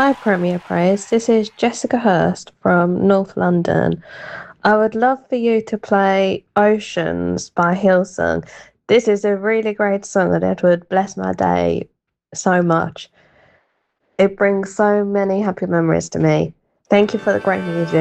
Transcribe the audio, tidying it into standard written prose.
Hi, Premier Praise. This is Jessica Hurst from North London. I would love for you to play Oceans by Hillsong. This is a really great song and it would bless my day so much. It brings so many happy memories to me. Thank you for the great music.